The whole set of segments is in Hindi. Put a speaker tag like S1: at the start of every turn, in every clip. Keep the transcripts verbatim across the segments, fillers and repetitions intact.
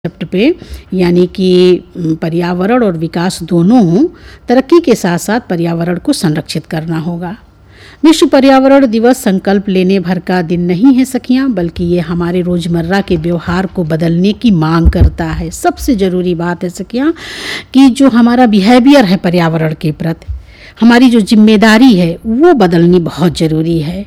S1: कंसेप्ट पे, यानी कि पर्यावरण और विकास दोनों तरक्की के साथ साथ पर्यावरण को संरक्षित करना होगा। विश्व पर्यावरण दिवस संकल्प लेने भर का दिन नहीं है सखियां, बल्कि ये हमारे रोज़मर्रा के व्यवहार को बदलने की मांग करता है। सबसे ज़रूरी बात है सखियां कि जो हमारा बिहेवियर है पर्यावरण के प्रति, हमारी जो जिम्मेदारी है वो बदलनी बहुत ज़रूरी है।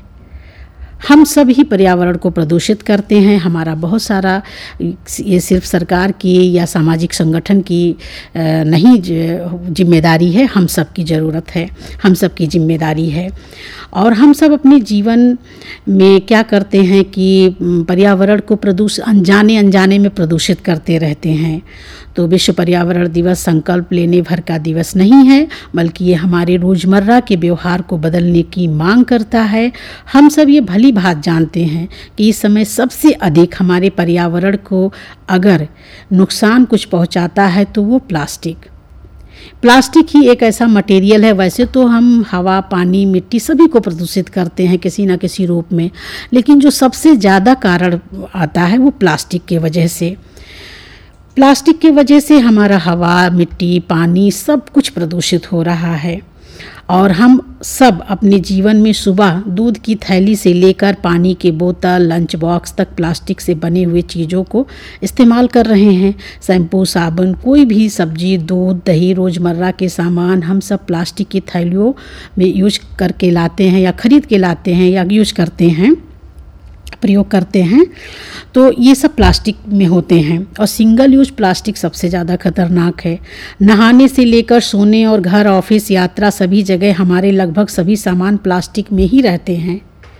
S1: हम सब ही पर्यावरण को प्रदूषित करते हैं। हमारा बहुत सारा, ये सिर्फ सरकार की या सामाजिक संगठन की नहीं जिम्मेदारी है, हम सब की ज़रूरत है, हम सब की जिम्मेदारी है। और हम सब अपने जीवन में क्या करते हैं कि पर्यावरण को प्रदूषित अनजाने अनजाने में प्रदूषित करते रहते हैं। तो विश्व पर्यावरण दिवस संकल्प लेने भर का दिवस नहीं है, बल्कि ये हमारे रोज़मर्रा के व्यवहार को बदलने की मांग करता है। हम सब ये भली भांति जानते हैं कि इस समय सबसे अधिक हमारे पर्यावरण को अगर नुकसान कुछ पहुंचाता है तो वो प्लास्टिक प्लास्टिक ही एक ऐसा मटेरियल है। वैसे तो हम हवा, पानी, मिट्टी सभी को प्रदूषित करते हैं किसी न किसी रूप में, लेकिन जो सबसे ज़्यादा कारण आता है वो प्लास्टिक के वजह से। प्लास्टिक के वजह से हमारा हवा, मिट्टी, पानी सब कुछ प्रदूषित हो रहा है। और हम सब अपने जीवन में सुबह दूध की थैली से लेकर पानी के बोतल, लंच बॉक्स तक प्लास्टिक से बने हुए चीज़ों को इस्तेमाल कर रहे हैं। शैम्पू, साबुन, कोई भी सब्जी, दूध, दही, रोज़मर्रा के सामान हम सब प्लास्टिक की थैलियों में यूज करके लाते हैं या ख़रीद के लाते हैं या यूज करते हैं, प्रयोग करते हैं। तो ये सब प्लास्टिक में होते हैं। और सिंगल यूज प्लास्टिक सबसे ज़्यादा खतरनाक है। नहाने से लेकर सोने और घर, ऑफिस, यात्रा, सभी जगह हमारे लगभग सभी सामान प्लास्टिक में ही रहते हैं।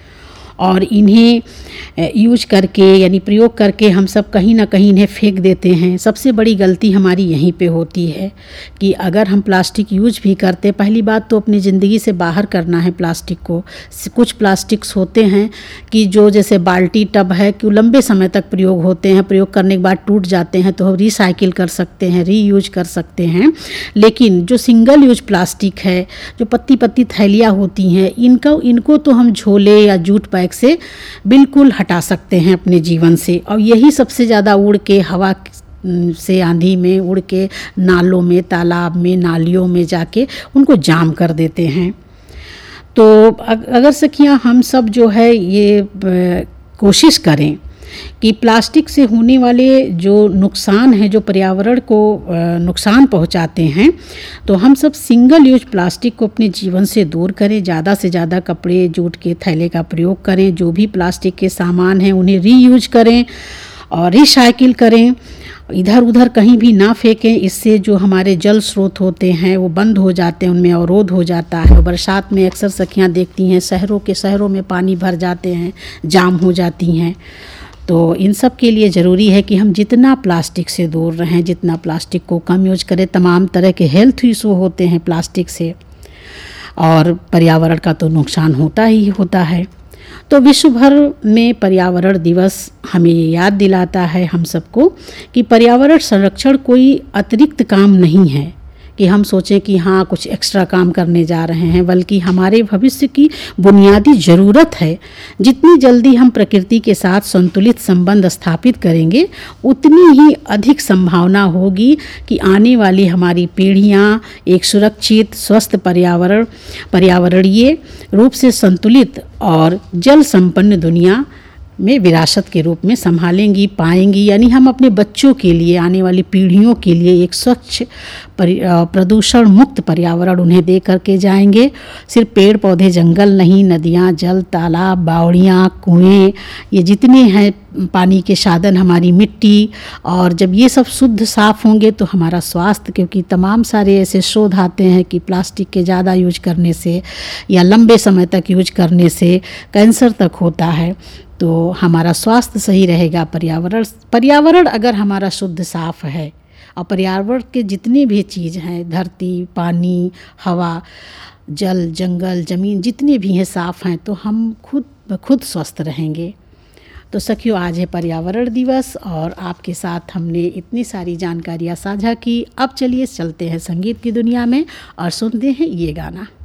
S1: और इन्हें यूज करके यानी प्रयोग करके हम सब कहीं ना कहीं इन्हें फेंक देते हैं। सबसे बड़ी गलती हमारी यहीं पे होती है कि अगर हम प्लास्टिक यूज भी करते, पहली बात तो अपनी ज़िंदगी से बाहर करना है प्लास्टिक को। कुछ प्लास्टिक्स होते हैं कि जो जैसे बाल्टी, टब है कि लंबे समय तक प्रयोग होते हैं, प्रयोग करने के बाद टूट जाते हैं तो हम रिसाइकिल कर सकते हैं, रीयूज कर सकते हैं। लेकिन जो सिंगल यूज प्लास्टिक है, जो पत्ती पत्ती थैलियाँ होती हैं, इनका इनको तो हम झोले या जूट बैग से बिल्कुल हटा सकते हैं अपने जीवन से। और यही सबसे ज़्यादा उड़ के हवा से, आंधी में उड़ के नालों में, तालाब में, नालियों में जाके उनको जाम कर देते हैं। तो अगर सखियाँ हम सब जो है ये कोशिश करें कि प्लास्टिक से होने वाले जो नुकसान हैं, जो पर्यावरण को नुकसान पहुंचाते हैं, तो हम सब सिंगल यूज प्लास्टिक को अपने जीवन से दूर करें। ज़्यादा से ज़्यादा कपड़े, जूट के थैले का प्रयोग करें। जो भी प्लास्टिक के सामान हैं उन्हें रीयूज करें और रिसाइकिल करें। इधर उधर कहीं भी ना फेंकें। इससे जो हमारे जल स्रोत होते हैं वो बंद हो जाते हैं, उनमें अवरोध हो जाता है। बरसात में अक्सर सखियाँ देखती हैं शहरों के शहरों में पानी भर जाते हैं, जाम हो जाती हैं। तो इन सब के लिए ज़रूरी है कि हम जितना प्लास्टिक से दूर रहें, जितना प्लास्टिक को कम यूज करें। तमाम तरह के हेल्थ इशू होते हैं प्लास्टिक से और पर्यावरण का तो नुकसान होता ही होता है। तो विश्व भर में पर्यावरण दिवस हमें ये याद दिलाता है हम सबको कि पर्यावरण संरक्षण कोई अतिरिक्त काम नहीं है कि हम सोचें कि हाँ कुछ एक्स्ट्रा काम करने जा रहे हैं, बल्कि हमारे भविष्य की बुनियादी ज़रूरत है। जितनी जल्दी हम प्रकृति के साथ संतुलित संबंध स्थापित करेंगे, उतनी ही अधिक संभावना होगी कि आने वाली हमारी पीढ़ियाँ एक सुरक्षित, स्वस्थ पर्यावरण पर्यावरणीय रूप से संतुलित और जल संपन्न दुनिया में विरासत के रूप में संभालेंगी, पाएंगी। यानी हम अपने बच्चों के लिए, आने वाली पीढ़ियों के लिए एक स्वच्छ, प्रदूषण मुक्त पर्यावरण उन्हें दे करके जाएंगे। सिर्फ पेड़ पौधे, जंगल नहीं, नदियाँ, जल, तालाब, बावड़ियाँ, कुएं, ये जितने हैं पानी के साधन, हमारी मिट्टी, और जब ये सब शुद्ध साफ़ होंगे तो हमारा स्वास्थ्य, क्योंकि तमाम सारे ऐसे शोध आते हैं कि प्लास्टिक के ज़्यादा यूज करने से या लंबे समय तक यूज करने से कैंसर तक होता है। तो हमारा स्वास्थ्य सही रहेगा। पर्यावरण पर्यावरण अगर हमारा शुद्ध साफ़ है और पर्यावरण के जितने भी चीज़ हैं, धरती, पानी, हवा, जल, जंगल, ज़मीन, जितने भी हैं साफ़ हैं, तो हम खुद ब खुद स्वस्थ रहेंगे। तो सखियों, आज है पर्यावरण दिवस और आपके साथ हमने इतनी सारी जानकारियाँ साझा की। अब चलिए चलते हैं संगीत की दुनिया में और सुनते हैं ये गाना।